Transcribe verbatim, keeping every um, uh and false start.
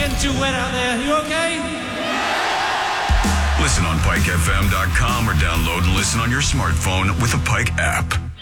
getting too wet out there. You okay? Listen on Pike F M dot com or download and listen on your smartphone with the Pike app.